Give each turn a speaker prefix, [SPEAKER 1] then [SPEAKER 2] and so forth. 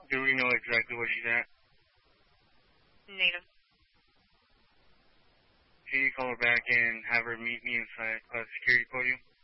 [SPEAKER 1] Do we know exactly where she's at?
[SPEAKER 2] Native.
[SPEAKER 1] Can you call her back and have her meet me inside security podium?